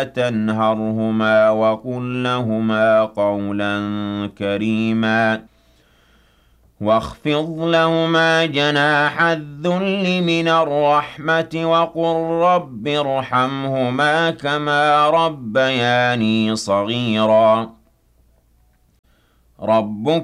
تنهرهما وقل لهما قولا كريما واخفض لهما جناح الذل من الرحمة وقل رب ارحمهما كما ربياني صغيرا ربك